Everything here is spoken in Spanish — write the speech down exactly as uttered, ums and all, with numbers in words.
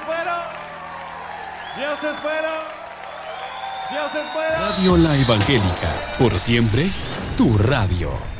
bueno. Dios es bueno. Dios es bueno. Radio La Evangélica, por siempre, tu radio.